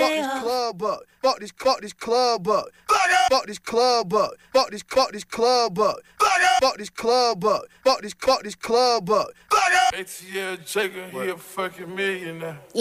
club up. Fuck this club up. Fuck this club up. Fuck this club up. Fuck this club up. Fuck this club up. ATL Jacob, he a fucking millionaire.